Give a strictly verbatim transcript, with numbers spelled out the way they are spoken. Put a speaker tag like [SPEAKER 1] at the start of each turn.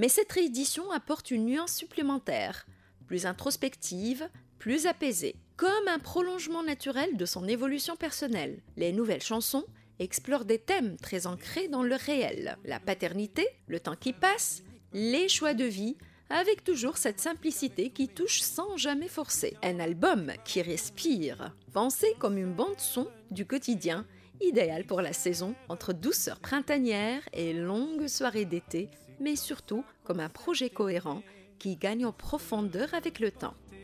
[SPEAKER 1] Mais cette réédition apporte une nuance supplémentaire, plus introspective, plus apaisée, comme un prolongement naturel de son évolution personnelle. Les nouvelles chansons explorent des thèmes très ancrés dans le réel, la paternité, le temps qui passe, les choix de vie, avec toujours cette simplicité qui touche sans jamais forcer. Un album qui respire, pensé comme une bande-son du quotidien, idéal pour la saison entre douceur printanière et longues soirées d'été, mais surtout comme un projet cohérent qui gagne en profondeur avec le temps.